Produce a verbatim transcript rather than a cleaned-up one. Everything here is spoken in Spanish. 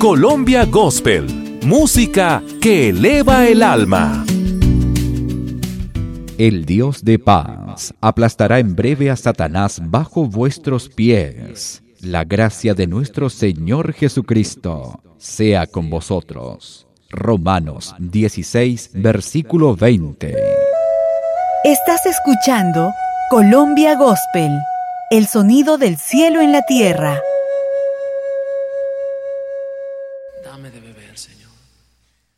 Colombia Gospel, música que eleva el alma. El Dios de paz aplastará en breve a Satanás bajo vuestros pies. La gracia de nuestro Señor Jesucristo sea con vosotros. Romanos dieciséis, versículo veinte. Estás escuchando Colombia Gospel, el sonido del cielo en la tierra.